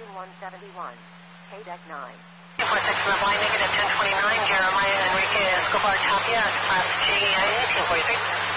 171, KDEC 9. 46 left line, negative 1029, Jeremiah Enrique Escobar Tapia, Class G, 1843.